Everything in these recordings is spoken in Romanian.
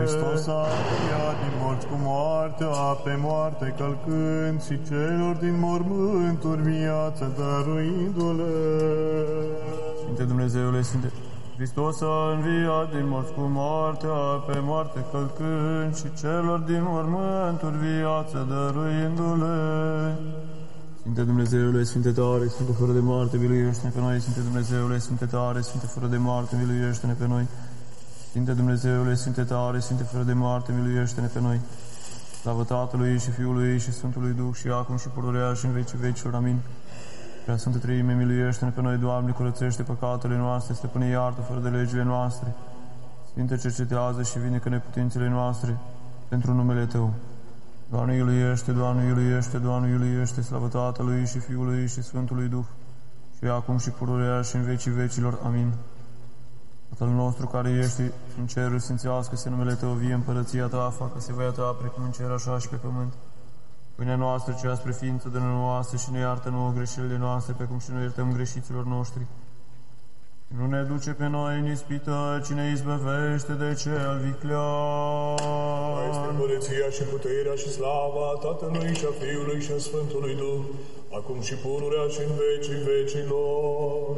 Hristos a înviat din morți cu moartea, pe moarte călcând, și celor din mormânturi viață dăruindu-le. Sfinte Dumnezeule, Sfinte, Hristos a înviat din morți cu moartea, pe moarte călcând, și celor din mormânturi viață dăruindu-le. Sfinte Dumnezeule, Sfinte tare, Sfinte fără de moarte, miluiește-ne pe noi. Sfinte Dumnezeule, Sfinte tare, Sfinte fără de moarte, miluiește-ne pe noi. Sfinte Dumnezeule, Sfinte tare, Sfinte fără de moarte, miluiește-ne pe noi. Slavă Tatălui și Fiului și Sfântului Duh, și acum și pururea și în vecii vecilor. Amin. Prea Sfântă Treime, miluiește-ne pe noi, Doamne, curățește păcatele noastre, stăpâne iartă fără de legile noastre. Sfinte, cercetează și vindecă neputințele noastre pentru numele Tău. Doamne iulește, Doamne iulește, Doamne iulește, slavă Tatălui și Fiului și Sfântului Duh, și acum și pururea și în vecii vecilor. Amin. Tatăl nostru care ești în ceruri, sfințească-se numele Tău, vie împărăția Ta, facă-se voia Ta, precum în cer, așa și pe pământ. Pâinea noastră, cea spre ființă, dă-ne noastră și ne iartă nouă greșelile noastre, precum și noi iertăm greșiților noștri. Nu ne duce pe noi în ispită, ci ne izbăvește de cel viclean. Mai este împărăția și puterea și slava Tatălui și a Fiului și a Sfântului Duh, acum și pururea și în vecii vecilor.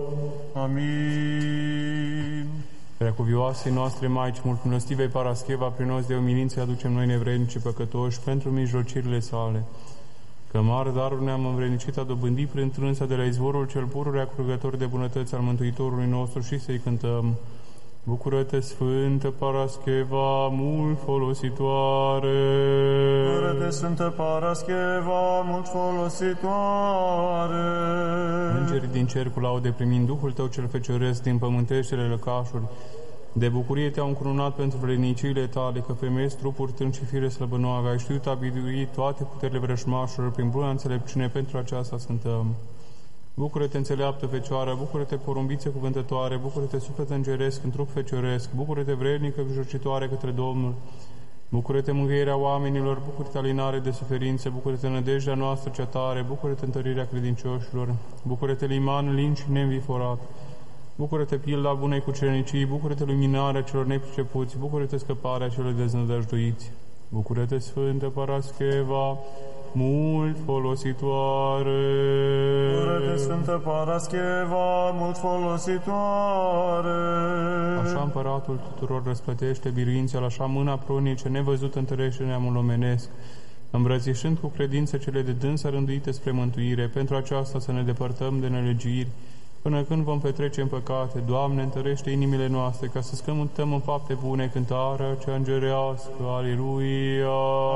Amin. Preacuvioasei noastre Maici, mult milostivei Parascheva, prin noi de umilință aducem noi nevrednici păcătoși pentru mijlocirile sale. Că mari daruri ne-am învrednicit a dobândi prin trânsa de la izvorul cel pururea curgător de bunătăți al Mântuitorului nostru și să-i cântăm. Bucură-te, Sfântă Parascheva, mult folositoare! Bucură-te, Sfântă Parascheva, mult folositoare! Îngerii din cer cu laude primind Duhul Tău cel fecioresc din pământeștele lăcașuri, de bucurie te-au încununat pentru vredniciile Tale, că femei, trupuri, tânci și fire slăbănoagă, ai știut a bidui toate puterile vrășmașilor, prin bună înțelepciune pentru aceasta cântăm. Bucură-te, înțeleaptă Fecioară, bucură-te, porumbițe cuvântătoare, bucură-te, suflet îngeresc, în trup fecioresc, bucură-te, vrednică, mijlocitoare către Domnul, bucură-te, mângâierea oamenilor, bucură-te, alinare de suferințe, bucură-te, nădejdea noastră cea tare, bucură-te, întărirea credincioșilor, bucură-te, liman lin și neînviforat, bucură-te, pilda bunei cucernicii, bucură-te, luminarea celor nepricepuți, bucură-te, scăparea celor deznădăjduiți, bucură-te, Sfântă Parascheva, mult folositoare. Bucură-te, Sfântă Parascheva, mult folositoare. Așa împăratul tuturor răsplătește biruința, așa mâna prunice nevăzut întărește neamul omenesc, îmbrățișând cu credință cele de dânsa rânduite spre mântuire, pentru aceasta să ne depărtăm de nelegiuiri, până când vom petrece în păcate. Doamne, întărește inimile noastre, ca să scământăm în fapte bune cântarea cea îngerească. Aleluia!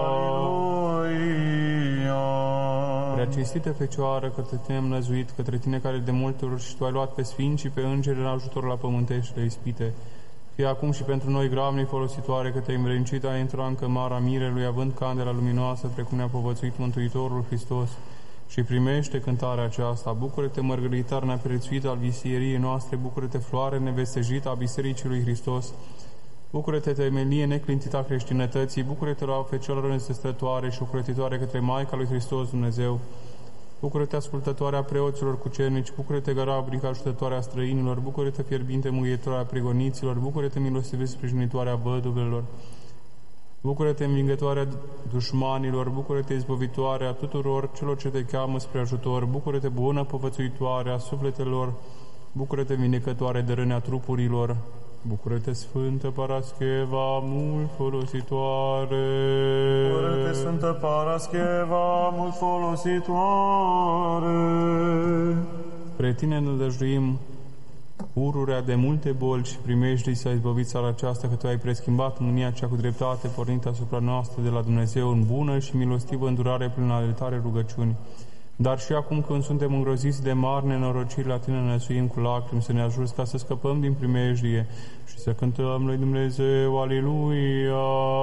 Aleluia! Prea cinstită Fecioară, către Tine am năzuit, către Tine care de multe ori și Tu ai luat pe sfinți și pe îngeri în ajutor la pământeștile ispite. Fie acum și pentru noi gramnii folositoare, că Te-ai învrednicit a intra în cămara mirelui, având candela luminoasă, precum ne-a povățuit Mântuitorul Hristos, și primește cântarea aceasta. Bucură-te, mărgăritar neprețuit al visieriei noastre, bucură-te, floare nevestejită a Bisericii lui Hristos, bucură-te, temelie neclintită a creștinătății, bucură-te la Fecioară înzestrătoare și ocrotitoare către Maica lui Hristos Dumnezeu, bucură-te, ascultătoarea preoților cucernici, bucură-te, garabrica ajutătoarea străinilor, bucură-te, fierbinte mângâietoarea prigoniților, bucură-te, milostive sprijinitoarea văduvelor, bucură-te, învingătoarea dușmanilor, bucură-te, izbăvitoarea tuturor celor ce Te cheamă spre ajutor, bucură-te, bună povățuitoare a sufletelor, bucură-te, vindecătoare de răni a trupurilor, bucură-te, Sfântă Parascheva, mult folositoare. Bucură-te, Sfântă Parascheva, mult folositoare. Spre Tine nădăjduim pururea de multe boli și primejdii să izbăviți țara aceasta, că Tu ai preschimbat mânia cea cu dreptate pornită asupra noastră de la Dumnezeu în bună și milostivă îndurare prin ale Tale rugăciuni. Dar și acum când suntem îngroziți de mari nenorociri, la Tine ne suim cu lacrimi să ne ajuți ca să scăpăm din primejdie și să cântăm lui Dumnezeu, Aleluia!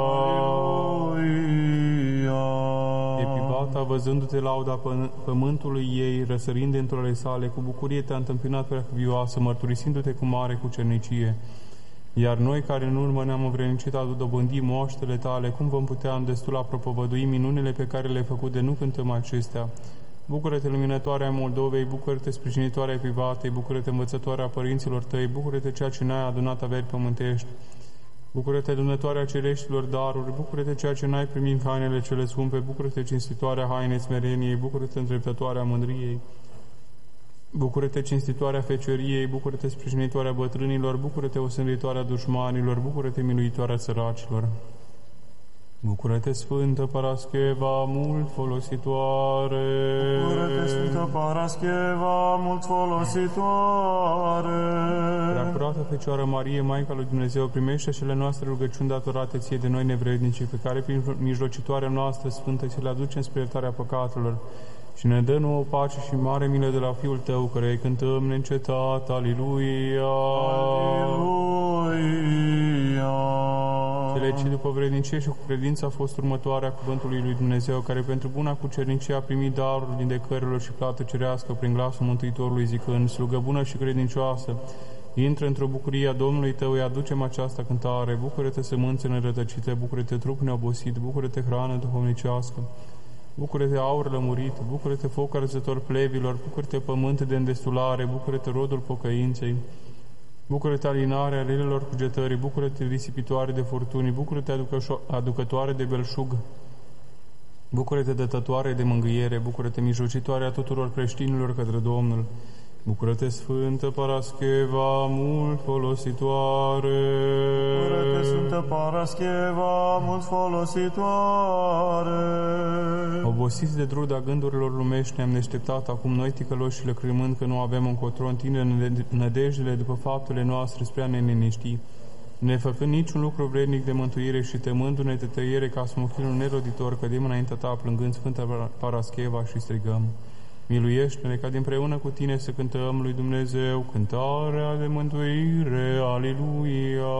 Aleluia! Epibata, văzându-te lauda pământului ei, răsărind într-o ale sale, cu bucurie Te-a întâmpinat preacuvioasă, mărturisindu-te cu mare cucernicie. Iar noi, care în urmă ne-am învrednicit a dobândi moaștele Tale, cum vom putea îndestul a propovădui minunile pe care le-ai făcut de nu cântăm acestea? Bucură-te, luminătoarea Moldovei, bucură-te, sprijinitoarea Epivatei, bucură-te, învățătoarea părinților Tăi, bucură-te, ceea ce n-ai adunat averi pământești, Bucură-te, adunătoarea cereștilor daruri, bucură-te ceea ce n-ai primit în hainele cele scumpe, bucură-te, cinstitoarea hainei smereniei, bucură-te, îndreptătoarea mândriei, bucură-te, cinstitoarea fecioriei, bucură-te, sprijinitoarea bătrânilor, bucură-te, osânditoarea dușmanilor, bucură-te, miluitoarea săracilor. Bucură-te, Sfântă Parascheva, mult folositoare! Bucură-te, Sfântă Parascheva, mult folositoare! Preacurată Fecioară Marie, Maica lui Dumnezeu, primește cele noastre rugăciuni datorate ție de noi nevrednici, pe care prin mijlocitoarea noastră Sfântă ți le aducem spre iertarea păcatelor, și ne dă nouă pace și mare milă de la Fiul Tău, care îi cântăm neîncetat. Aliluia! Aliluia! Cele ce după vrednicie și cu credință a fost următoarea cuvântului lui Dumnezeu, care pentru buna cucernicie a primit darul vindecărilor și plată cerească prin glasul Mântuitorului, zicând: slugă bună și credincioasă, intră într-o bucurie a Domnului tău, îi aducem această cântare. Bucură-te, sămânțe nerătăcite, bucură-te, trup neobosit, bucură-te, hrană duhovnicească, bucură-te, aur lămurit, bucură-te, foc arzător plevilor, bucură-te, pământ de îndestulare, bucură-te, rodul pocăinței, bucură-te, alinarea relelor cugetării, bucură-te, risipitoare de furtuni, bucură-te, aducătoare de belșug, bucură-te, dătătoare de mângâiere, bucură-te, mijlocitoare a tuturor creștinilor către Domnul. Bucură-te, Sfântă Parascheva, mult folositoare! Bucură-te, Sfântă Parascheva, mult folositoare! Obosiți de druda gândurilor lumești, ne-am deșteptat acum noi ticăloși și lăcrimând că nu avem încotro în tine nădejdele după faptele noastre spre a ne liniști, nefăcând niciun lucru vrednic de mântuire și temându-ne de tăiere ca smochinul neroditor, cădim înaintea ta plângând, Sfântă Parascheva, și strigăm: miluiește-ne ca dinpreună cu tine să cântăm lui Dumnezeu cântarea de mântuire. Aliluia!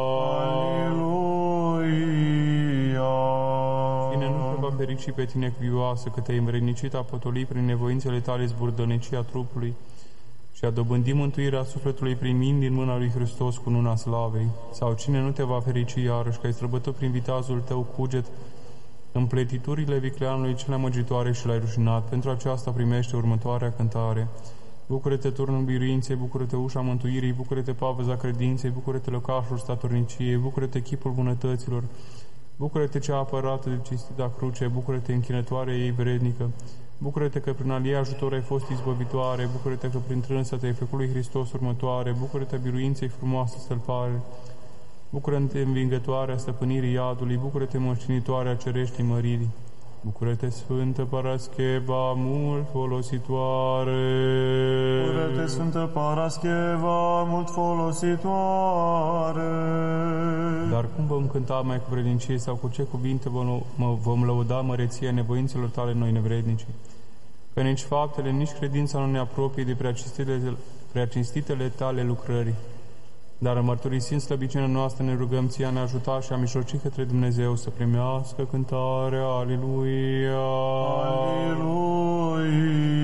Aliluia! Cine nu te va ferici pe tine cuvioasă, că te-ai învrednicit a potoli prin nevoințele tale zburdănicia trupului și a dobândi mântuirea sufletului primind din mâna lui Hristos cu nuna slavei? Sau cine nu te va ferici iarăși, că ai străbătut prin vitazul tău cuget împletiturile vicleanului cele amăgitoare și l-ai rușinat? Pentru aceasta primește următoarea cântare. Bucură-te, turnul biruinței, bucură-te, ușa mântuirii, bucură-te, pavăza credinței, bucură-te, lăcașul statorniciei, bucură-te, chipul bunătăților, bucură-te, cea apărată de cinstita cruce, bucură-te, închinătoarea ei vrednică, bucură-te că prin al ei ajutor ai fost izbăvitoare, bucură-te că prin trânsa te-ai făcut lui Hristos următoare, bucură-te, biruinței frumoasă stălpare, bucură-te, învingătoarea stăpânirii iadului, bucură-te, moștenitoarea cereștii măririi, bucură-te, Sfântă Parascheva, mult folositoare! Bucură-te, Sfântă Parascheva, mult folositoare! Dar cum vom cânta mai cu vrednicie sau cu ce cuvinte vom lăuda măreția nevoințelor tale noi nevrednici? Că nici faptele, nici credința nu ne apropie de preacinstitele tale lucrări. Dar mărturisind slăbiciunea noastră, ne rugăm ție a ne ajuta și a mijloci către Dumnezeu să primească cântarea. Aliluia! Aliluia!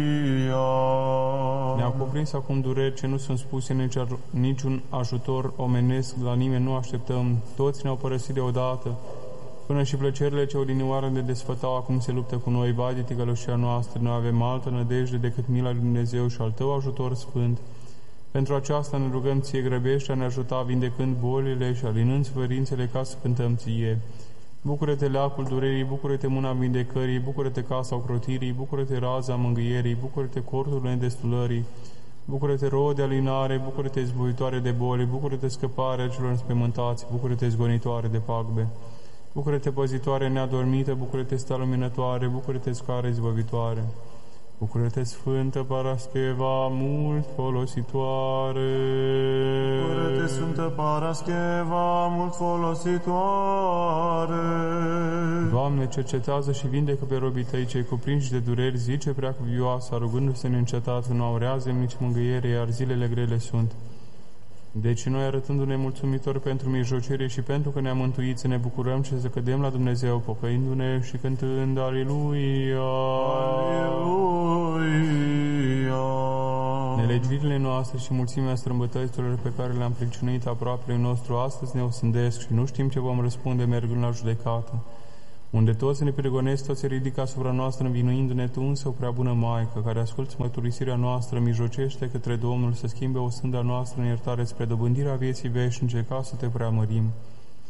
Ne-au cuprins acum dureri ce nu sunt spuse, niciun ajutor omenesc la nimeni nu așteptăm. Toți ne-au părăsit deodată, până și plăcerile ce odinioară de desfătau acum se luptă cu noi. Vai de ticăloșia noastră, noi avem altă nădejde decât mila lui Dumnezeu și al tău ajutor sfânt. Pentru aceasta ne rugăm ție, grăbește a ne ajuta vindecând bolile și alinând suferințele ca să cântăm ție. Bucură-te, leacul durerii, bucură-te, mâna vindecării, bucură-te, casa ocrotirii, bucură-te, raza mângâierii, bucură-te, cortul nedestulării, bucură-te, rod de alinare, bucură-te, izbăvitoare de boli, bucură-te, scăparea celor înspăimântați, bucură-te, zgonitoare de pagube, bucură-te, păzitoare neadormită, bucură-te, sta luminătoare, bucură-te, scară izbăvitoare. Bucură-te, Sfântă Parascheva, mult folositoare! Bucură-te, Sfântă Parascheva, mult folositoare! Doamne, cercetează și vindecă pe robii tăi cei cuprinși de dureri, zice preacuvioasa, rugându-se neîncetat, nu aurează nici mângâiere, iar zilele grele sunt. Deci noi, arătându-ne mulțumitori pentru mijlocire și pentru că ne-am mântuit, să ne bucurăm și să cădem la Dumnezeu, pocăindu-ne și cântând Aliluia! Aliluia! Nelegirile noastre și mulțimea strâmbătăților pe care le-am pricinuit aproapele nostru astăzi ne osândesc și nu știm ce vom răspunde mergând la judecată. Unde toți ne prigonesc, toți se ridică asupra noastră, învinuindu-ne, tu însă, o prea bună Maică, care asculți mărturisirea noastră, mijlocește către Domnul să schimbe o sânda noastră în iertare spre dobândirea vieții veșnice, ca să te preamărim.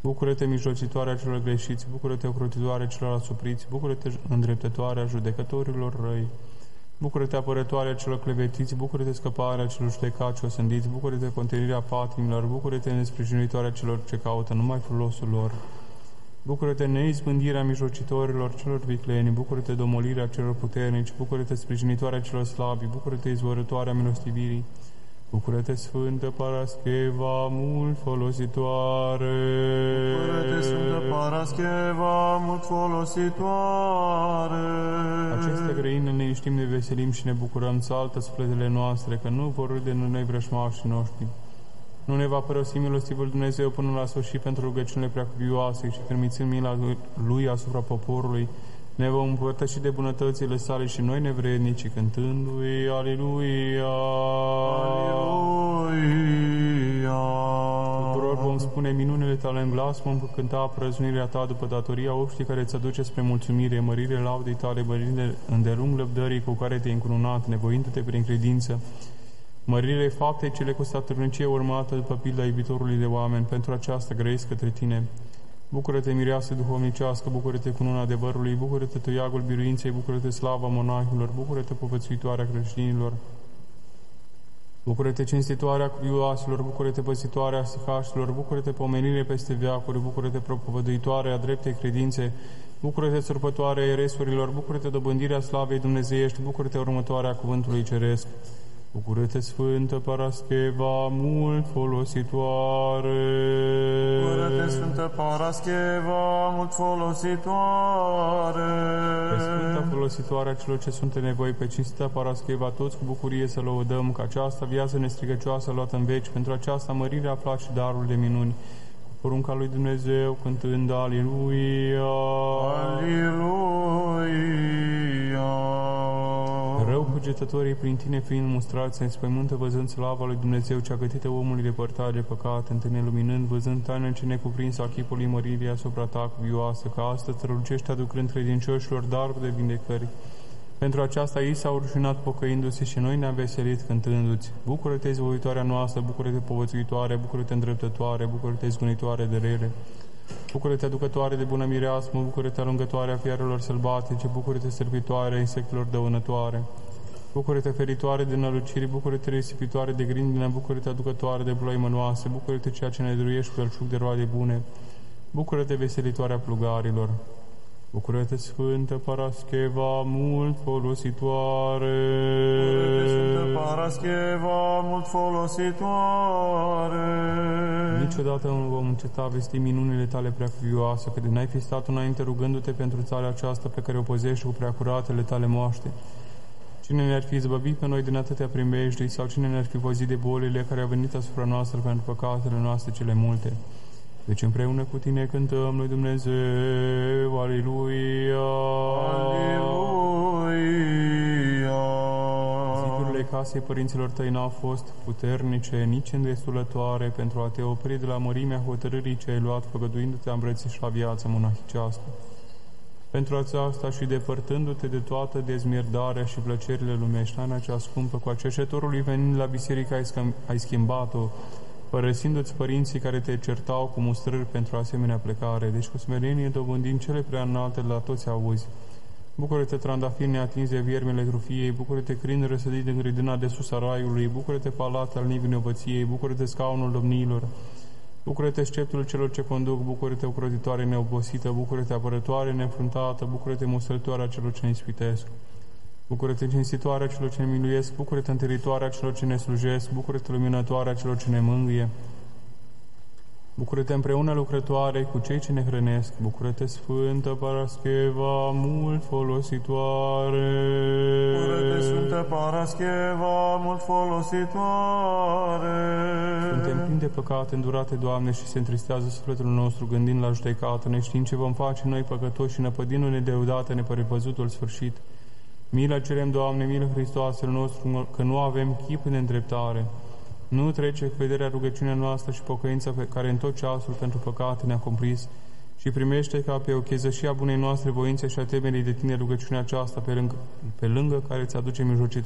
Bucură-te, mijlocitoarea celor greșiți, bucură-te, ocrotitoarea celor asupriți, bucură-te, îndreptătoarea judecătorilor răi. Bucură-te, apărătoarea celor clevetiți, bucură-te, scăparea celor judecați și osândiți, bucură-te, contenirea patimilor, bucură-te, nesprijinitoarea celor ce caută numai folosul lor. Bucură-te, neizbândirea mijlocitorilor celor vicleni, bucură-te, domolirea celor puternici, bucură-te, sprijinitoarea celor slabi, bucură-te, izvorătoarea milostivirii. Bucură-te, Sfântă Parascheva, mult folositoare! Bucură-te, Sfântă Parascheva, mult folositoare! Aceste grăini ne știm, ne veselim și ne bucurăm, saltă sufletele noastre, că nu vor râde în noi vrășmașii noștri. Nu ne va părăsi milostivul Dumnezeu până la sfârșit pentru rugăciunile preacuvioase și permițând mila Lui asupra poporului, ne vom împărtăși de bunătățile sale și noi nevrednici, cântându-i Aleluia! Aleluia! Tuturor vom spune minunile tale în glas, vom cânta prăzunirea ta după datoria obștii care îți aduce spre mulțumire, mărire laudei tale, mărire îndelung răbdării cu care te-ai încununat, nevoindu-te prin credință, mărire faptei cele cu statornicie urmată după pilda iubitorului de oameni, pentru aceasta grăiesc către tine. Bucură-te, mireasă duhovnicească, bucură-te cununa adevărului, bucură-te, toiagul biruinței, bucură-te, slava monahilor, bucură-te, povățuitoarea creștinilor, bucură-te, cinstitoarea cuvioaselor, bucură-te, păzitoarea stihașilor, bucură-te, pomenire peste veacuri, bucură-te, propovăduitoarea dreptei credințe, bucură-te, surpătoarea eresurilor, bucură-te, dobândirea slavei dumnezeiești, bucură-te, următoarea cuvântului ceresc. Bucură-te, Sfântă Parascheva, mult folositoare! Bucură-te, Sfântă Parascheva, mult folositoare! Pe Sfânta folositoare a celor ce sunt în nevoi, pe cinstita Parascheva, toți cu bucurie să lăudăm, că aceasta viață nestrigăcioasă luată în veci, pentru aceasta mărire aflat și darul de minuni, cu porunca lui Dumnezeu, cântând Aleluia! Aleluia! Rău cugetătorii prin tine fiind mustrați, se înspăimântă văzând slava lui Dumnezeu, cea gătită omului de părtare de păcat, întâlne luminând, văzând taină ce necuprinsă a chipului măririi asupra ta cuvioasă, că astăzi strălucește aducând credincioșilor darul de vindecări. Pentru aceasta ei s-au rușinat pocăindu-se și noi ne-am veselit cântându-ți. Bucură-te, izvoitoarea noastră, bucură-te, povățuitoare, bucură-te, îndreptătoare, bucură-te, izgonitoare de rele. Bucură-te, aducătoare de bună mireasmă, bucură-te, alungătoare a fiarelor sălbatice, bucură-te, stârpitoare a insectelor dăunătoare. Bucură-te, feritoare de năluciri, bucură-te, risipitoare de grindină, bucură-te, aducătoare de ploi mănoase, bucură-te, ceea ce ne dăruiești cu belșug de roade bune. Bucură-te, veselitoarea plugarilor. Bucură-te, Sfântă Parascheva, mult folositoare! Bucură-te, Sfântă Parascheva, mult folositoare! Niciodată nu vom înceta vesti minunile tale preacuvioase, că de n-ai fi stat înainte rugându-te pentru țara aceasta pe care o păzești cu preacuratele tale moaște. Cine ne-ar fi izbăvit pe noi din atâtea primejdii, sau cine ne-ar fi văzit de bolile care au venit asupra noastră pentru păcatele noastre cele multe? Deci împreună cu tine cântăm lui Dumnezeu, Aleluia! Aleluia! Zidurile casei părinților tăi n-au fost puternice, nici îndestulătoare pentru a te opri de la mărimea hotărârii ce ai luat, făgăduindu-te a îmbrățișa viața monahicească. Pentru aceasta și depărtându-te de toată dezmierdarea și plăcerile lumești, taina cea scumpă, cu cercetorului venind la biserică ai schimbat-o, părăsindu-ți părinții care te certau cu mustrări pentru asemenea plecare, deci cu smerenie dobândind cele prea înalte la toți auzi. Bucură-te, trandafir neatins de viermele trufiei, bucură-te, crin răsădit din grădina de sus a raiului, bucură-te, palat al nevinovăției, bucură-te, scaunul domniilor, bucură-te, sceptul celor ce conduc, bucură-te, ocrotitoare neobosită, bucură-te, apărătoare neînfruntată, bucură-te, mustrătoarea celor ce ne ispitesc. Bucură-te, cinstitoarea celor ce ne miluiesc, bucură-te, întăritoarea celor ce ne slujesc, bucură-te, luminătoarea celor ce ne mângâie. Bucură-te, împreună lucrătoare cu cei ce ne hrănesc, bucură-te, Sfântă Parascheva, mult folositoare. Bucură-te, Sfântă Parascheva, mult folositoare. Suntem plini de păcate îndurate, Doamne, și se întristează sufletul nostru gândind la judecată, neștiind ce vom face noi păcătoși și năpădindu-ne deodată nepărepăzutul sfârșit. Milă cerem, Doamne, milă Hristoasele nostru, că nu avem chip de îndreptare. Nu trece cu vederea rugăciunea noastră și pocăința pe care în tot ceasul pentru păcate ne-a cumpris și primește ca pe o chezășia bunei noastre voințe și a temerii de tine rugăciunea aceasta pe lângă care ți aduce mijlocitor